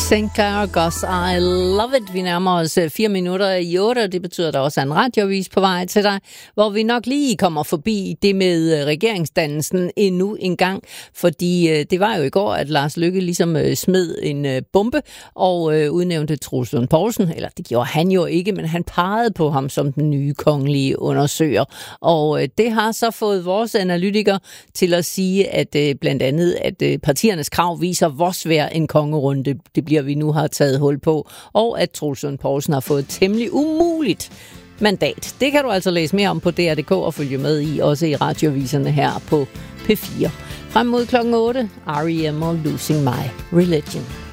St. Caragos, I love it. Vi nærmer os 4 minutter i 8, og det betyder, at der også er en radioavis på vej til dig, hvor vi nok lige kommer forbi det med regeringsdannelsen endnu en gang, fordi det var jo i går, at Lars Løkke ligesom smed en bombe og udnævnte Troels Lund Poulsen, eller det gjorde han jo ikke, men han pegede på ham som den nye kongelige undersøger, og det har så fået vores analytikere til at sige, at blandt andet, at partiernes krav viser, hvor svær en kongerunde det bliver, vi nu har taget hul på, og at Troels Lund Poulsen har fået et temmelig umuligt mandat. Det kan du altså læse mere om på DR.dk og følge med i, også i radioviserne her på P4. Frem mod klokken 8, R.E.M. og Losing My Religion.